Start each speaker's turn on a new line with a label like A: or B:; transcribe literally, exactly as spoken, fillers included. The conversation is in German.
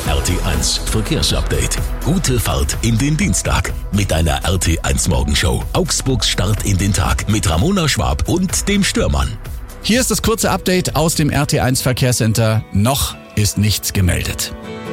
A: R T eins Verkehrsupdate. Gute Fahrt in den Dienstag mit deiner R T eins Morgenshow. Augsburgs Start in den Tag mit Ramona Schwab und dem Störmann.
B: Hier ist das kurze Update aus dem R T eins Verkehrscenter. Noch ist nichts gemeldet.